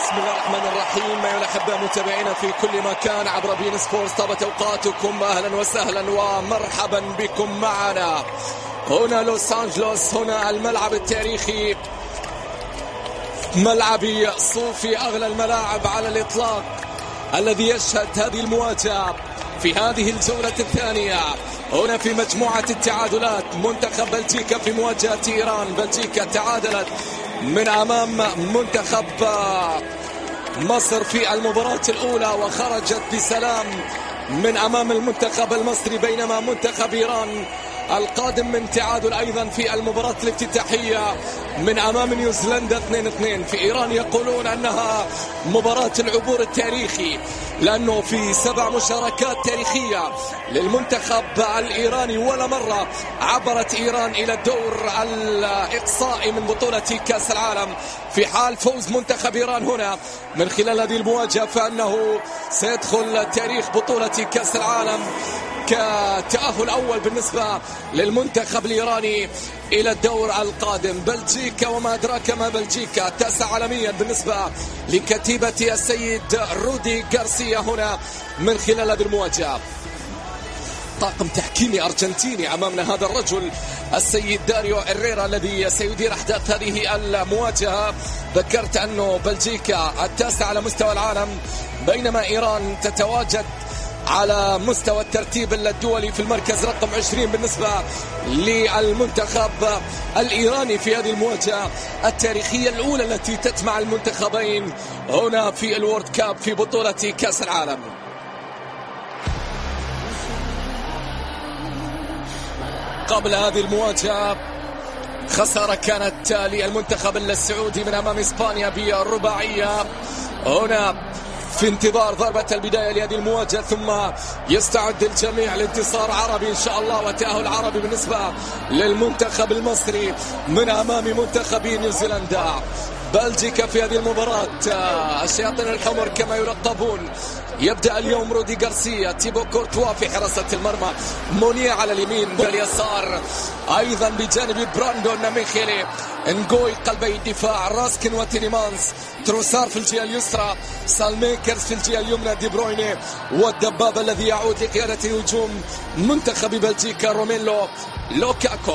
بسم الله الرحمن الرحيم. أيها الأحبة متابعينا في كل مكان عبر بين سبورتس، طابت أوقاتكم، أهلا وسهلا ومرحبا بكم معنا هنا لوس أنجلوس، هنا الملعب التاريخي، ملعب صوفي، أغلى الملاعب على الإطلاق، الذي يشهد هذه المواجهة في هذه الجولة الثانية. هنا في مجموعة التعادلات منتخب بلجيكا في مواجهة إيران. بلجيكا تعادلت من أمام منتخب مصر في المباراة الأولى وخرجت بسلام من أمام المنتخب المصري، بينما منتخب إيران القادم من تعادل أيضا في المباراة الافتتاحية من أمام نيوزيلندا 2-2. في إيران يقولون أنها مباراة العبور التاريخي، لأنه في 7 مشاركات تاريخية للمنتخب الإيراني ولا مرة عبرت إيران إلى الدور الإقصائي من بطولة كأس العالم. في حال فوز منتخب إيران هنا من خلال هذه المواجهة فإنه سيدخل تاريخ بطولة كأس العالم كتأهل أول بالنسبة للمنتخب الإيراني إلى الدور القادم. بلجيكا وما أدراك ما بلجيكا، تاسع عالميا بالنسبة لكتيبة السيد رودي غارسيا هنا من خلال هذه المواجهة. طاقم تحكيمي أرجنتيني أمامنا، هذا الرجل السيد داريو إريرا الذي سيدير أحداث هذه المواجهة. ذكرت أنه بلجيكا التاسع على مستوى العالم، بينما إيران تتواجد على مستوى الترتيب الدولي في المركز رقم 20 بالنسبة للمنتخب الإيراني في هذه المواجهة التاريخية الأولى التي تجمع المنتخبين هنا في الورد كاب في بطولة كأس العالم. قبل هذه المواجهة خسارة كانت للمنتخب السعودي من أمام إسبانيا بالرباعية. هنا في انتظار ضربة البداية لهذه المواجهة، ثم يستعد الجميع لانتصار عربي إن شاء الله وتأهل عربي بالنسبة للمنتخب المصري من أمام منتخب نيوزيلندا. بلجيكا في هذه المباراة الشياطين الحمر كما يلقبون. يبدأ اليوم رودي غارسيا، تيبو كورتوا في حراسة المرمى، مونيا على اليمين واليسار، أيضا بجانب براندون ميخيلي، نغوي قلبي الدفاع، راسكن وتيليمانز، تروسار في الجهة اليسرى، سالميكرز في الجهة اليمنى، دي برويني، والدباب الذي يعود لقيادة هجوم منتخب بلجيكا روميلو لوكاكو.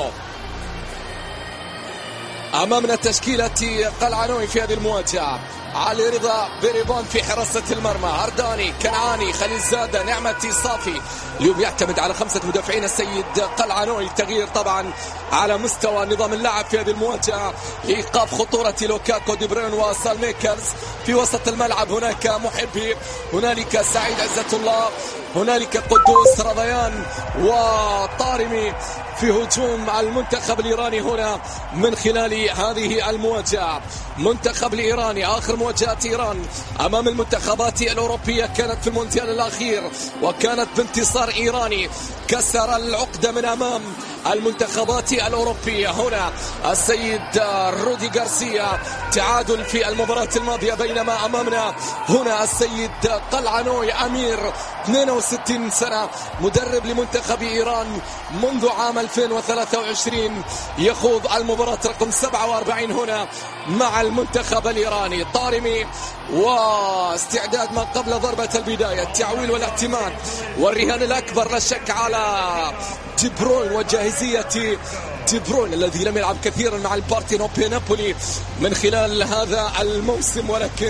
أمامنا تشكيلة قلعانوي في هذه المواجهة: علي رضا بيريبون في حراسة المرمى، أرداني، كنعاني، خليل زادة، نعمتي، صافي. اليوم يعتمد على 5 مدافعين السيد قلعانوي، تغيير طبعا على مستوى نظام اللعب في هذه المواجهة لإيقاف خطورة لوكاكو، دي بروين وسالميكرز. في وسط الملعب هناك محبي، هنالك سعيد عزة الله، هنالك قدوس رضيان وطارمي في هجوم المنتخب الإيراني هنا من خلال هذه المواجهة. منتخب الإيراني آخر مواجهات إيران أمام المنتخبات الأوروبية كانت في المونديال الأخير وكانت بانتصار إيراني، كسر العقدة من أمام المنتخبات الأوروبية. هنا السيد رودي غارسيا تعادل في المباراة الماضية، بينما أمامنا هنا السيد قلعانوي أمير 62 سنة، مدرب لمنتخب إيران منذ عام 2023، يخوض المباراة رقم 47 هنا مع المنتخب الإيراني. طارمي واستعداد ما قبل ضربة البداية، التعويل والاعتماد والرهان الأكبر لا شك على دي بروين وجاهزية دي بروين الذي لم يلعب كثيرا مع البارتينوبي نابولي من خلال هذا الموسم، ولكن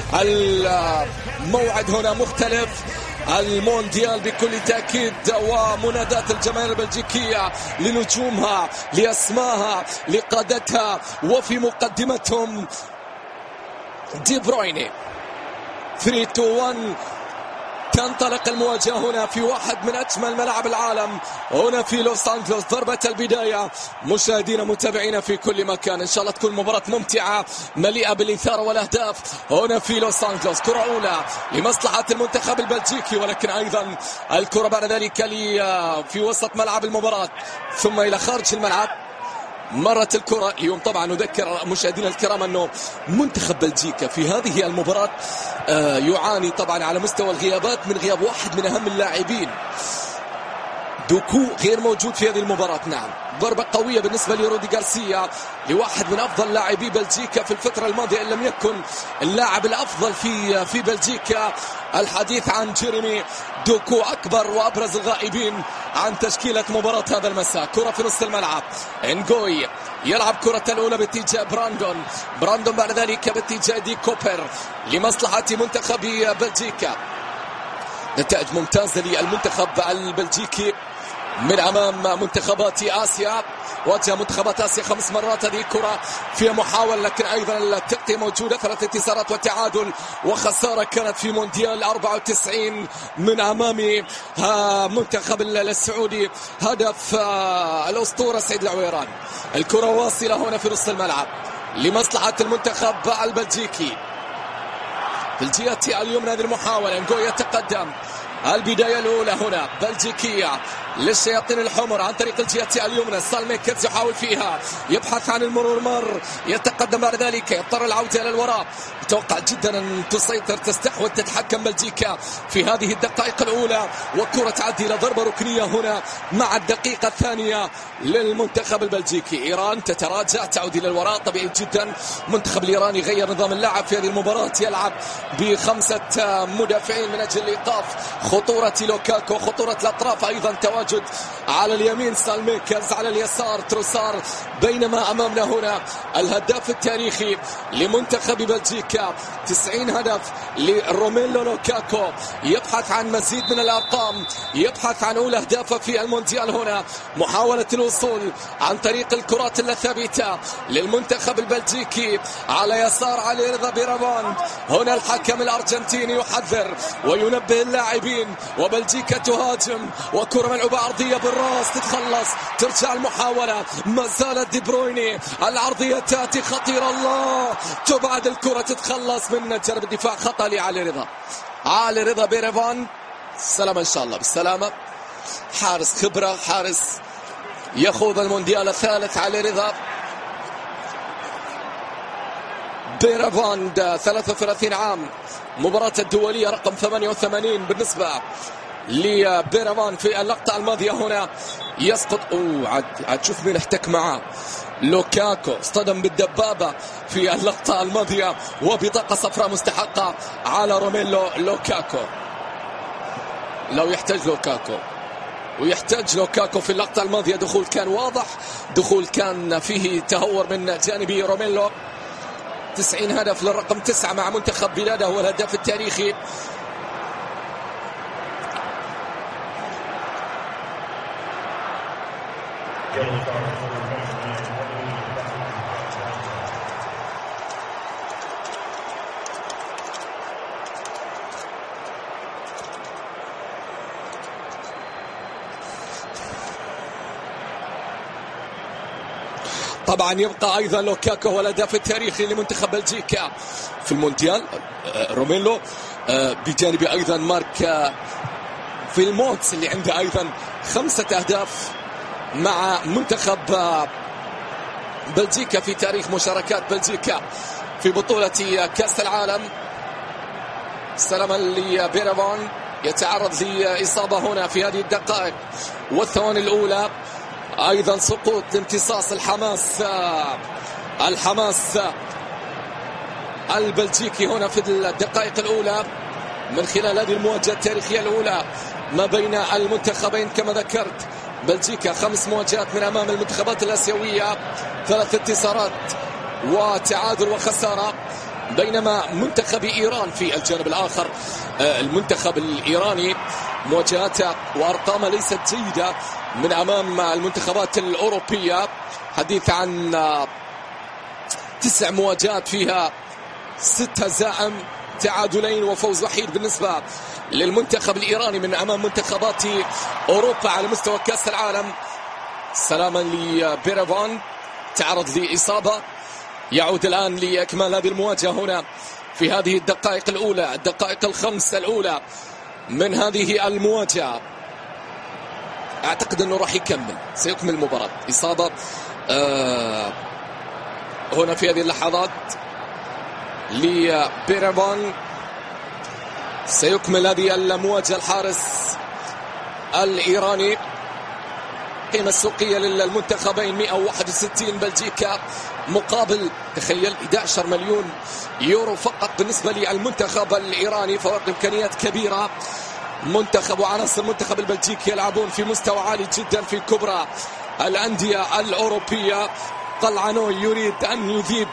الموعد هنا مختلف. المونديال بكل تأكيد ومنادات الجماهير البلجيكية لنجومها، لأسماها، لقادتها، وفي مقدمتهم دي برويني. 3-2-1 تنطلق المواجهة هنا في واحد من أجمل ملاعب العالم هنا في لوس أنجلوس. ضربة البداية مشاهدينا متابعينا في كل مكان، إن شاء الله تكون مباراة ممتعة مليئة بالإثارة والأهداف هنا في لوس أنجلوس. كرة أولى لمصلحة المنتخب البلجيكي، ولكن أيضا الكرة بعد ذلك في وسط ملعب المباراة ثم إلى خارج الملعب. مرت الكرة. اليوم طبعا نذكر مشاهدينا الكرام أنه منتخب بلجيكا في هذه المباراة يعاني طبعا على مستوى الغيابات من غياب واحد من أهم اللاعبين دوكو غير موجود في هذه المباراة. نعم، ضربة قوية بالنسبة لرودي غارسيا، لواحد من أفضل لاعبي بلجيكا في الفترة الماضية إن لم يكن اللاعب الأفضل في بلجيكا. الحديث عن جيريمي دوكو أكبر وأبرز الغائبين عن تشكيلة مباراة هذا المساء. كرة في نصف الملعب، انغوي يلعب كرة الأولى باتجاه براندون بعد ذلك باتجاه دي كوبر لمصلحة منتخب بلجيكا. نتائج ممتازة للمنتخب البلجيكي من أمام منتخبات آسيا. واجه منتخبات آسيا 5 مرات، هذه الكرة فيها محاولة لكن أيضا التغطية موجودة. 3 انتصارات وتعادل وخسارة كانت في مونديال 94 من أمام منتخب السعودي. هدف الأسطورة سعيد العويران. الكرة واصلة هنا في نصف الملعب لمصلحة المنتخب البلجيكي في الجهة اليمنى. هذه المحاولة، انغوي يتقدم. البداية الأولى هنا بلجيكية للشياطين الحمر عن طريق الجهة اليمنى. سالميكيتس يحاول فيها، يبحث عن المرور، يتقدم بعد ذلك، يضطر العودة إلى الوراء. أتوقع جدا أن تسيطر، تستحوذ، تتحكم بلجيكا في هذه الدقائق الأولى. وكرة تعدي إلى ضربة ركنية هنا مع الدقيقة الثانية للمنتخب البلجيكي. إيران تتراجع، تعود إلى الوراء، طبيعي جدا. المنتخب الإيراني غير نظام اللعب في هذه المباراة، يلعب ب5 مدافعين من أجل إيقاف خطورة لوكاكو، خطورة الأطراف، أيضا تواجد على اليمين سالميكيتس، على اليسار تروسار. بينما أمامنا هنا الهداف التاريخي لمنتخب بلجيكا، 90 هدف لروميلو لوكاكو، يبحث عن مزيد من الأرقام، يبحث عن أولى أهدافه في المونديال. هنا محاولة الوصول عن طريق الكرات الثابتة للمنتخب البلجيكي على يسار علي رضا بيرافون. هنا الحكم الأرجنتيني يحذر وينبه اللاعبين، وبلجيكا تهاجم، وكرة ملعوبة عرضية بالراس تتخلص، ترجع المحاولة، ما زالت دي برويني، العرضية تأتي خطيرة، الله، تبعد الكرة، تتخلص من جانب الدفاع، خطأ لعلي رضا. علي رضا بيرافون، السلامة إن شاء الله، بالسلامة. حارس خبرة، حارس يخوض المونديال الثالث. علي رضا بيرافون 33 عام، مباراة الدولية رقم 88 بالنسبة لبيرافون في اللقطة الماضية. هنا يسقط، عاد شوف مين احتك معه، لوكاكو اصطدم بالدبابة في اللقطة الماضية، وبطاقة صفراء مستحقة على روميلو لوكاكو. لو يحتاج لوكاكو، ويحتاج لوكاكو في اللقطة الماضية. دخول كان واضح، دخول كان فيه تهور من جانب روميلو. 90 هدف للرقم 9 مع منتخب بلاده، هو الهداف التاريخي. طبعا يبقى ايضا لوكاكو هو الهداف التاريخي لمنتخب بلجيكا في المونديال. روميلو بجانب ايضا مارك فيلموتس اللي عنده ايضا 5 أهداف مع منتخب بلجيكا في تاريخ مشاركات بلجيكا في بطولة كأس العالم. سلاما لبيرافون، يتعرض لإصابة هنا في هذه الدقائق والثواني الأولى. أيضا سقوط امتصاص الحماس البلجيكي هنا في الدقائق الأولى من خلال هذه المواجهة التاريخية الأولى ما بين المنتخبين. كما ذكرت بلجيكا 5 مواجهات من أمام المنتخبات الآسيوية، 3 انتصارات وتعادل وخسارة. بينما منتخب إيران في الجانب الآخر، المنتخب الإيراني مواجهاته وأرقامه ليست جيدة من أمام المنتخبات الأوروبية. حديث عن 9 مواجهات فيها 6 هزائم، تعادلين وفوز وحيد بالنسبة للمنتخب الإيراني من أمام منتخبات أوروبا على مستوى كأس العالم. سلاما لبيرافون، تعرض لإصابة، يعود الآن لإكمال هذه المواجهة هنا في هذه الدقائق الأولى، الدقائق ال5 الأولى من هذه المواجهة. أعتقد أنه راح يكمل، سيكمل المباراة. إصابة هنا في هذه اللحظات لبيرافون، سيكمل هذه المواجهة الحارس الإيراني القيمة السوقية للمنتخبين 161 بلجيكا مقابل تخيل 11 مليون يورو فقط بالنسبة للمنتخب الإيراني. فوق إمكانيات كبيرة. منتخب وعناصر المنتخب البلجيكي يلعبون في مستوى عالي جدا في كبرى الأندية الأوروبية. قلعنوي يريد أن يذيب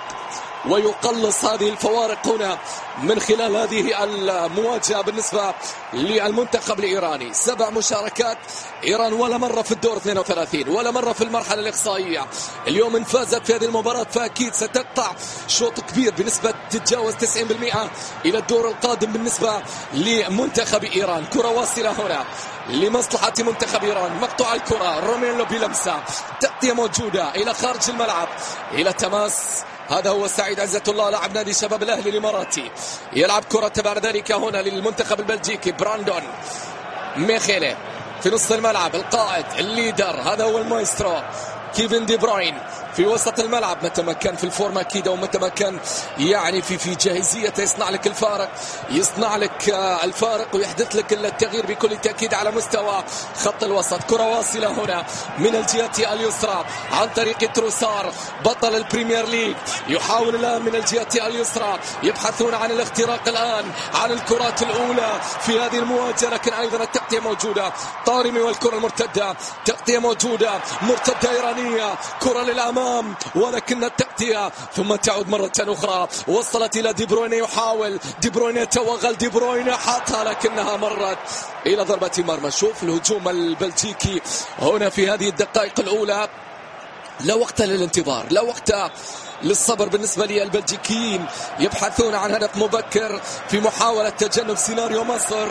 ويقلص هذه الفوارق هنا من خلال هذه المواجهة بالنسبة للمنتخب الإيراني. 7 مشاركات إيران ولا مرة في الدور 32 ولا مرة في المرحلة الإقصائية. اليوم إن فازت في هذه المباراة فأكيد ستقطع شوط كبير بنسبة تتجاوز 90% إلى الدور القادم بالنسبة لمنتخب إيران. كرة واصلة هنا لمصلحة منتخب إيران. مقطوع الكرة روميلو بلمسة تغطية موجودة إلى خارج الملعب إلى تماس. هذا هو سعيد عزة الله لاعب نادي شباب الأهلي الإماراتي. يلعب كرة بعد ذلك هنا للمنتخب البلجيكي. براندون ميخيلي في نصف الملعب القائد الليدر هذا هو المايسترو كيفن دي بروين في وسط الملعب. متى ما كان في الفورمة أكيد ومتى ما كان يعني في جاهزية يصنع لك الفارق. يصنع لك الفارق ويحدث لك التغيير بكل تأكيد على مستوى خط الوسط. كرة واصلة هنا من الجهة اليسرى عن طريق تروسار بطل البريمير ليج. يحاول الآن من الجهة اليسرى يبحثون عن الاختراق الآن عن الكرات الأولى في هذه المواجهة. لكن أيضا التغطية موجودة. طارمي والكرة المرتدة تغطية موجودة مرتدة إيرانية. كرة للأمام ولكن التغطية ثم تعود مرة أخرى. وصلت إلى دي بروين. يحاول دي بروين يتوغل. دي بروين حاطها لكنها مرت إلى ضربة مرمى. شوف الهجوم البلجيكي هنا في هذه الدقائق الأولى. لا وقت للانتظار لا وقت للصبر بالنسبة للبلجيكيين. يبحثون عن هدف مبكر في محاولة تجنب سيناريو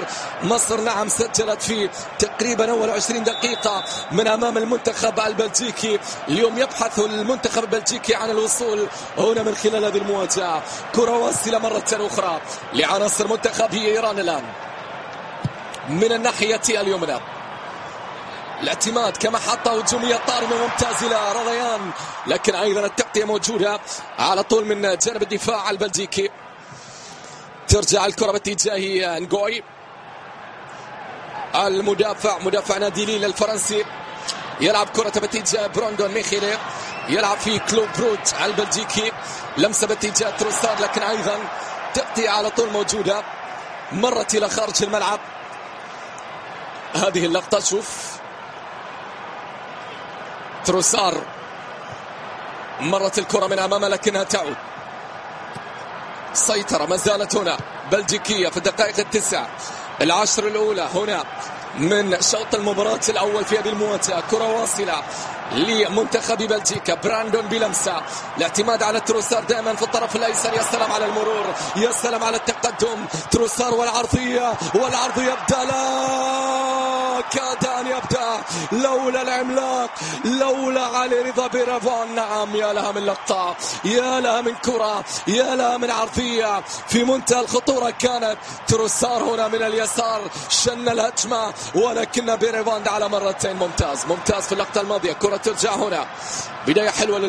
مصر نعم سجلت في تقريبا أول 20 دقيقة من أمام المنتخب البلجيكي. اليوم يبحث المنتخب البلجيكي عن الوصول هنا من خلال هذه المواجهة. كرة واصلة مرة أخرى لعناصر منتخب إيران الآن من الناحية اليمنى. الاعتماد كما حطه هجومية طارمة ممتازة لرضيان. لكن أيضا التغطية موجودة على طول من جانب الدفاع البلجيكي. ترجع الكرة باتجاه نغوي مدافع نادي ليل الفرنسي. يلعب كرة باتجاه براندون ميخيلي. يلعب في كلوب بروت البلجيكي. لمسة باتجاه تروسار لكن أيضا تغطية على طول موجودة مرت إلى خارج الملعب. هذه اللقطة شوف تروسار مرت الكرة من أمامه لكنها تعود. سيطرة ما زالت هنا بلجيكية في الدقائق 10 الأولى هنا من شوط المباراة الأول في هذه المواجهة. كرة واصلة لمنتخب بلجيكا. براندون بلمسة. الاعتماد على تروسار دائما في الطرف الأيسر. يا سلام على المرور يا سلام على التقدم. تروسار والعرضية يبدأ لا كاد أن يبدأ لولا العملاق لولا علي رضا بيرفون. نعم يا لها من لقطة يا لها من كرة يا لها من عرضية في منتهى الخطورة. كانت تروسار هنا من اليسار شن الهجمة ولكن بيرفون على مرتين. ممتاز في اللقطة الماضية. كرة ترجع هنا. بداية حلوة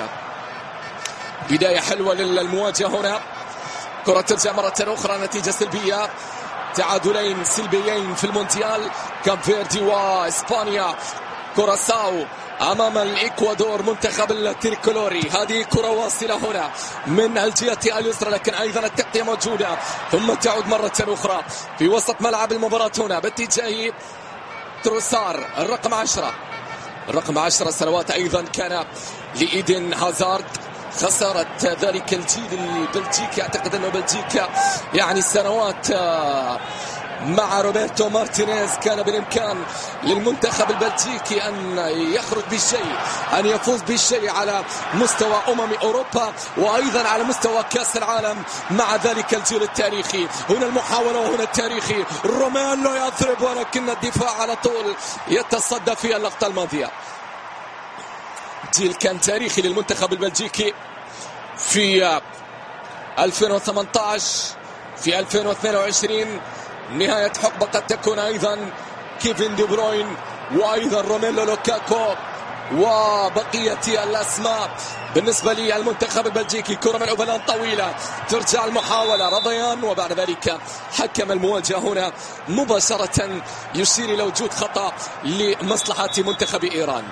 للمواجهة هنا. كرة ترجع مرة أخرى. نتيجة سلبية. تعادلين سلبيين في المونديال. كاب فيردي وإسبانيا. كوراساو أمام الإكوادور منتخب التريكولوري. هذه كرة واصلة هنا من الجهة اليسرى لكن أيضا التغطية موجودة ثم تعود مرة أخرى في وسط ملعب المباراة هنا باتجاه تروسار. الرقم 10 سنوات أيضا كان لإيدن هازارد. خسارة ذلك الجيل البلجيكي. أعتقد أنه بلجيكا يعني سنوات مع روبرتو مارتينيز كان بالإمكان للمنتخب البلجيكي أن يخرج بالشيء أن يفوز بالشيء على مستوى أوروبا وأيضا على مستوى كأس العالم مع ذلك الجيل التاريخي. هنا المحاولة وهنا التاريخي. روميلو يضرب ولكن الدفاع على طول يتصدى في اللقطة الماضية. جيل كان تاريخي للمنتخب البلجيكي في 2018 في 2022. نهاية حقبة قد تكون أيضا كيفن دي بروين وأيضا روميلو لوكاكو وبقية الأسماء بالنسبة لي المنتخب البلجيكي. كرة ملعوبة الآن طويلة، ترجع المحاولة رضيان، وبعد ذلك حكم المواجهة هنا مباشرة يشير إلى وجود خطأ لمصلحة منتخب إيران.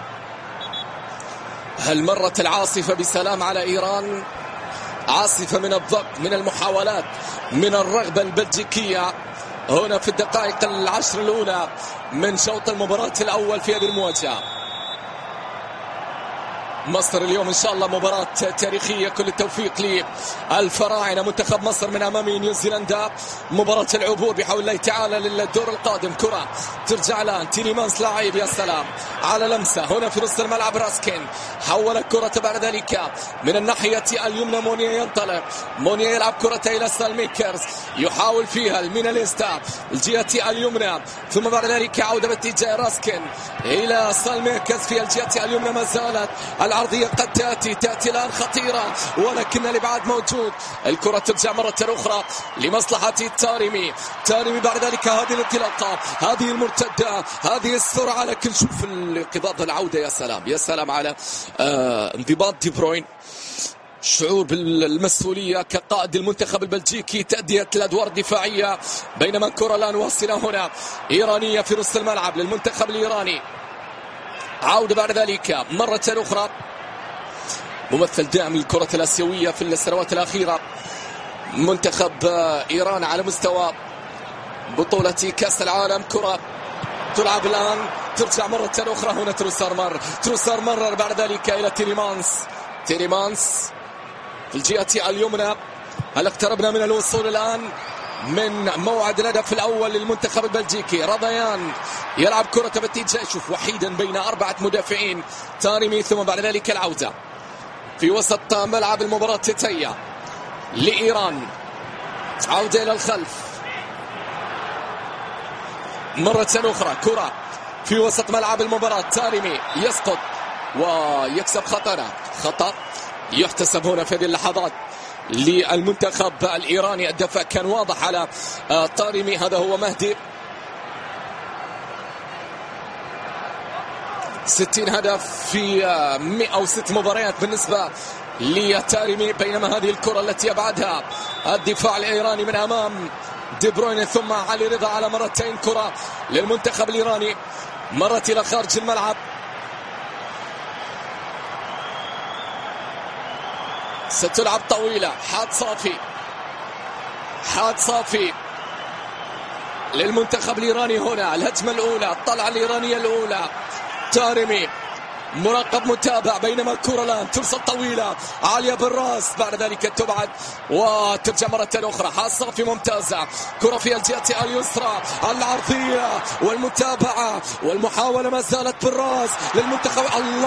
هل مرت العاصفة بسلام على إيران؟ عاصفة من الضغط، من المحاولات، من الرغبة البلجيكية هنا في الدقائق 10 الأولى من شوط المباراة الأول في هذه المواجهة. مصر اليوم إن شاء الله مباراة تاريخية، كل التوفيق للفراعنة. منتخب مصر من أمام نيوزيلندا، مباراة العبور بحول الله تعالى للدور القادم. كرة ترجع الآن تيليمانس لاعب، يا سلام على لمسة هنا في نص الملعب. راسكين حول الكرة بعد ذلك من الناحية اليمنى. مونيا ينطلق، مونيا يلعب كرة إلى سالميكرز، يحاول فيها الميناليستا الجهة اليمنى، ثم بعد ذلك عودة باتجاه راسكين إلى سالميكرز في الجهة اليمنى. ما زالت العرضية قد تأتي الآن خطيرة، ولكن الإبعاد موجود. الكرة ترجع مرة أخرى لمصلحة تاريمي. تاريمي بعد ذلك هذه الانطلاقة، هذه المرتدة، هذه السرعة، لكن شوف الانقضاض العودة. يا سلام يا سلام على انضباط دي بروين، شعور بالمسؤولية كقائد المنتخب البلجيكي، تأدية الأدوار الدفاعية. بينما الكرة الآن واصلة هنا إيرانية في نص الملعب للمنتخب الإيراني. عودة بعد ذلك مرة أخرى، ممثل دائم للكرة الآسيوية في السنوات الأخيرة منتخب إيران على مستوى بطولة كأس العالم. كرة تلعب الآن، ترجع مرة أخرى هنا. تروسار مرر بعد ذلك إلى تيليمانس في الجهة اليمنى. هل اقتربنا من الوصول الآن من موعد الهدف الأول للمنتخب البلجيكي؟ رضيان يلعب كرة باتجاه، شوف وحيدا بين 4 مدافعين. تاريمي، ثم بعد ذلك العودة في وسط ملعب المباراة. تتيا لإيران، عودة إلى الخلف مرة أخرى. كرة في وسط ملعب المباراة. تاريمي يسقط ويكسب خطأ يحتسب هنا في هذه اللحظات للمنتخب الإيراني. الدفاع كان واضح على تاريمي، هذا هو مهدي. 60 هدف في 106 مباريات بالنسبة لتاريمي. بينما هذه الكرة التي أبعدها الدفاع الإيراني من أمام دي بروين، ثم علي رضا على مرتين. كرة للمنتخب الإيراني مرت إلى خارج الملعب. ستلعب طويلة، حاد صافي للمنتخب الإيراني. هنا الهجمة الأولى، الطلعة الإيرانية الأولى. تاريمي مراقب متابع، بينما الكرة الآن ترسل طويلة عالية بالراس، بعد ذلك تبعد وترجع مرة أخرى. حاد صافي ممتازة، كرة في الجهة اليسرى، العرضية والمتابعة والمحاولة ما زالت بالراس للمنتخب.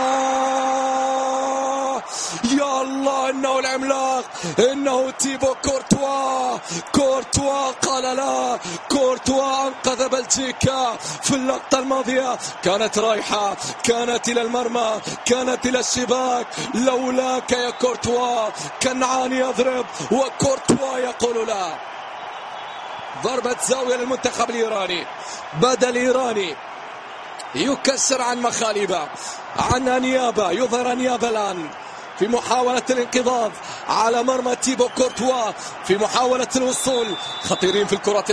الله يا الله، إنه العملاق، إنه تيبو كورتوا قال لا. كورتوا أنقذ بلجيكا في اللقطة الماضية، كانت رايحة، كانت إلى المرمى، كانت إلى الشباك. لولاك يا كورتوا. كنعان يضرب وكورتوا يقول لا. ضربة زاوية للمنتخب الإيراني. بدأ الإيراني يكسر عن مخالبه، عن أنيابة، يظهر أنيابة الآن في محاولة الانقضاض على مرمى تيبو كورتوا، في محاولة الوصول. خطيرين في الكرات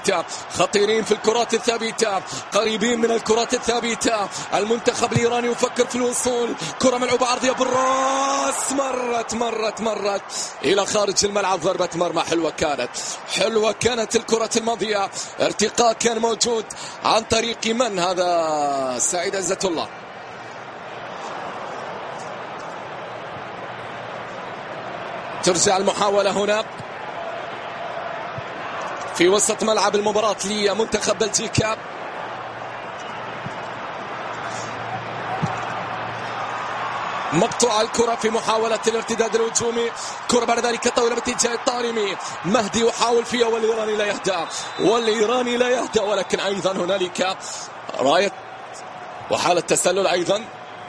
الثابتة، قريبين من الكرات الثابتة. المنتخب الإيراني يفكر في الوصول. كرة ملعوبة عرضية بالراس، مرت إلى خارج الملعب. ضربة مرمى حلوة كانت الكرة الماضية. ارتقاء كان موجود عن طريق من هذا؟ سعيد عزة الله. ترجع المحاولة هنا في وسط ملعب المباراة لمنتخب بلجيكا. مقطوع الكرة في محاولة الارتداد الهجومي. كرة بعد ذلك طويلة باتجاه الطارمي. مهدي يحاول فيها والإيراني لا يهدأ، ولكن أيضا هنالك راية وحالة تسلل أيضا.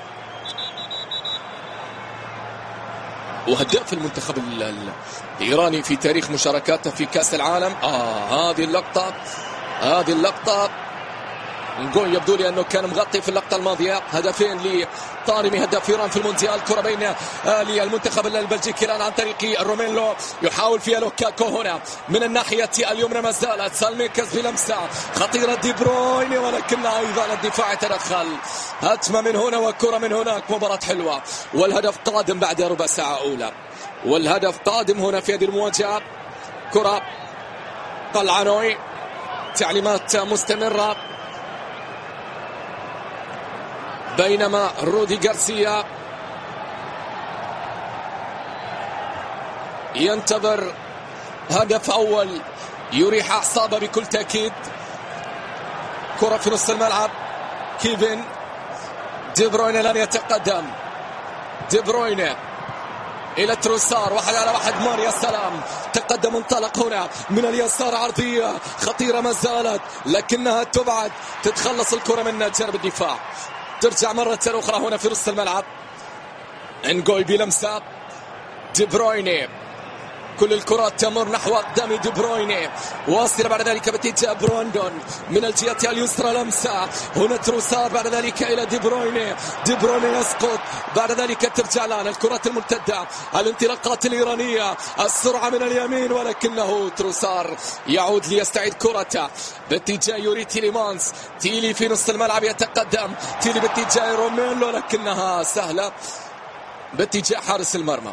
وهداف المنتخب الإيراني في تاريخ مشاركاته في كأس العالم. هذه اللقطة نقول يبدو لي أنه كان مغطي في اللقطة الماضية. هدفين لطارمي هدف إيران في المونديال. كرة بين للمنتخب البلجيكي الآن عن طريق روميلو، يحاول فيها لوكاكو هنا من الناحية اليمنى، ما زالت سالميكس بلمسة خطيرة دي بروين، ولكن أيضا الدفاع يتدخل. هجمة من هنا وكرة من هناك، مباراة حلوة، والهدف قادم بعد ربع ساعة أولى، والهدف قادم هنا في هذه المواجهة. كرة قلعنوي، تعليمات مستمرة، بينما رودي غارسيا ينتظر هدف أول يريح أعصابه بكل تأكيد. كرة في نص الملعب، كيفن دي بروين الآن يتقدم، دي بروين إلى تروسار، 1-على-1 ماريا سلام، تقدم انطلق هنا من اليسار، عرضية خطيرة ما زالت لكنها تبعد، تتخلص الكرة من جانب الدفاع، ترجع مرة أخرى هنا في نص الملعب. انجوي بلمسة، دي بروين، كل الكرات تمر نحو أقدام دي بروين، واصلة بعد ذلك باتجاه براندون من الجهة اليسرى، لمسة هنا تروسار، بعد ذلك إلى دي بروين، دي بروين يسقط، بعد ذلك ترجع لنا الكرات المرتدة، الانطلاقات الإيرانية، السرعة من اليمين، ولكنه تروسار يعود ليستعيد كرته باتجاه يوري تيليمانس. تيلي في نص الملعب يتقدم، تيلي باتجاه روميلو، لكنها سهلة باتجاه حارس المرمى،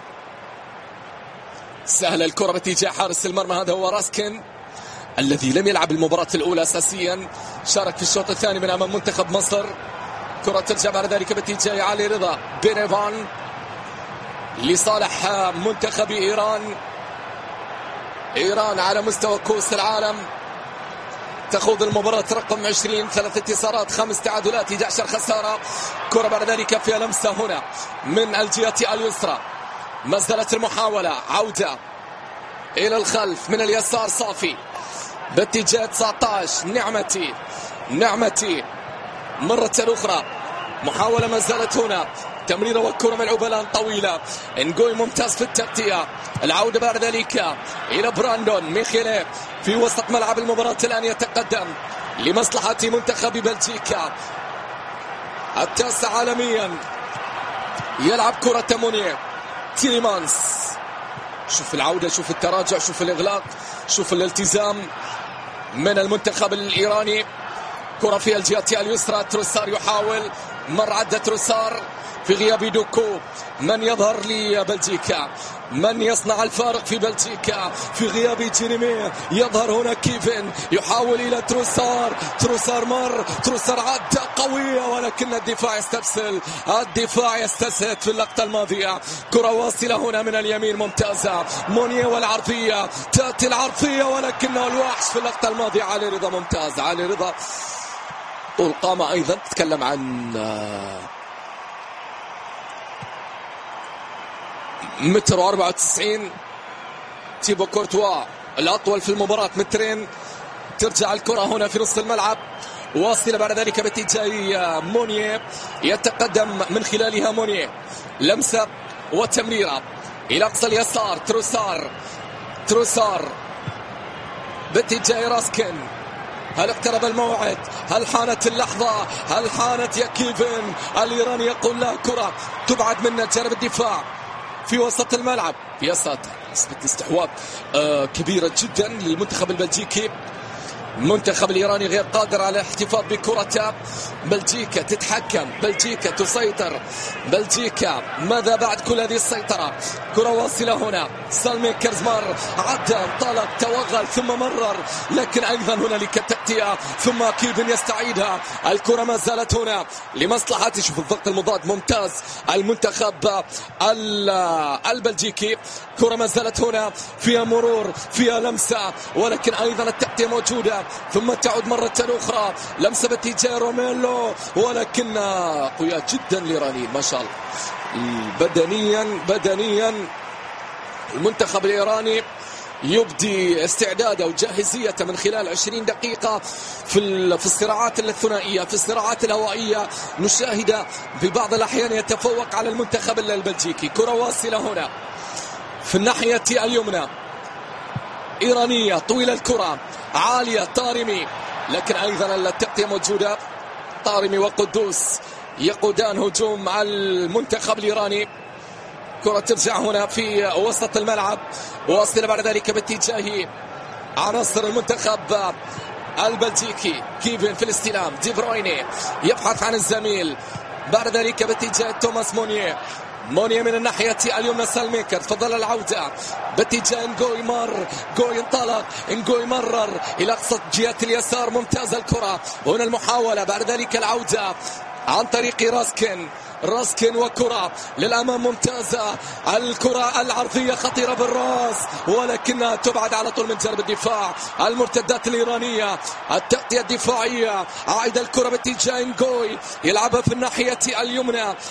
سهل الكرة باتجاه حارس المرمى. هذا هو راسكن الذي لم يلعب المباراة الأولى أساسيا، شارك في الشوط الثاني من أمام منتخب مصر. كرة ترجع بعد ذلك باتجاه علي رضا بينيفان لصالح منتخب إيران. إيران على مستوى كؤوس العالم تخوض المباراة رقم 20، 3 انتصارات 5 تعادلات 11 خسارة. كرة بعد ذلك فيها لمسة هنا من الجهة اليسرى، ما زالت المحاولة، عودة إلى الخلف من اليسار، صافي باتجاه 19 نعمتي مرة أخرى، محاولة ما زالت هنا، تمريرة وكرة ملعوبة الآن طويلة، انجوي ممتاز في التغطية، العودة بعد ذلك إلى براندون ميخيلي في وسط ملعب المباراة، الآن يتقدم لمصلحة منتخب بلجيكا، 9 عالميا، يلعب كرة مونيه تيليمانس. شوف العودة، شوف التراجع، شوف الإغلاق، شوف الالتزام من المنتخب الإيراني. كرة في الجهة اليسرى، تروسار يحاول، مر عدة تروسار في غياب دوكو. من يظهر لبلجيكا، من يصنع الفارق في بلجيكا في غياب جيريمي؟ يظهر هنا كيفن، يحاول إلى تروسار، تروسار مر، تروسار عدة قوية، ولكن الدفاع يسترسل، الدفاع يستسهل في اللقطة الماضية. كرة واصلة هنا من اليمين ممتازة، مونيه والعرضية، تأتي العرضية، ولكنه الوحش في اللقطة الماضية علي رضا، ممتاز علي رضا، طول قامة أيضا، تتكلم عن 1.94 متر. تيبو كورتوا الأطول في المباراة 2 متر. ترجع الكرة هنا في نص الملعب، واصلة بعد ذلك باتجاه مونيه، يتقدم من خلالها مونيه، لمسة وتمريرة إلى أقصى اليسار، تروسار باتجاه راسكن. هل اقترب الموعد؟ هل حانت اللحظة؟ هل حانت يا كيفن؟ الإيراني يقول لا، كرة تبعد من جانب الدفاع في وسط الملعب. يا ساتر، نسبة استحواذ كبيرة جدا للمنتخب البلجيكي. المنتخب الإيراني غير قادر على الاحتفاظ بكرته. بلجيكا تتحكم، بلجيكا تسيطر، بلجيكا ماذا بعد كل هذه السيطرة؟ كرة واصلة هنا، سالمي كرزمار عدى، انطلق، توغل، ثم مرر، لكن أيضا هنالك تأتيها، ثم كيفن يستعيدها. الكرة ما زالت هنا لمصلحة، شوف الضغط المضاد ممتاز المنتخب البلجيكي. كرة ما زالت هنا، فيها مرور، فيها لمسة، ولكن أيضا التأتية موجودة، ثم تعود مرة أخرى، لمسة باتجاه روميلو، ولكن قوية جدا الإيرانيين ما شاء الله. بدنيا المنتخب الإيراني يبدي استعداده وجاهزيته من خلال 20 دقيقة في الصراعات الثنائية، في الصراعات الهوائية، نشاهد ببعض الأحيان يتفوق على المنتخب البلجيكي. كرة واصلة هنا في الناحية اليمنى، إيرانية طويلة، الكرة عالية، طارمي، لكن أيضا التغطية موجودة الطارمي وقدوس يقودان هجوم على المنتخب الإيراني. كرة ترجع هنا في وسط الملعب، واصلة بعد ذلك باتجاه عناصر المنتخب البلجيكي. كيفن في الاستلام، دي برويني يبحث عن الزميل، بعد ذلك باتجاه توماس مونيه من الناحية اليمنى. سالميكر تفضل العودة باتجاه نجوي، جوي انطلق، نجوي مرر إلى أقصى جهة اليسار، ممتازة الكرة هنا، المحاولة بعد ذلك العودة عن طريق راسكن وكرة للأمام ممتازة، الكرة العرضية خطيرة بالراس ولكنها تبعد على طول من جانب الدفاع. المرتدات الإيرانية، التغطية الدفاعية، عائد الكرة باتجاه نجوي يلعبها في الناحية اليمنى.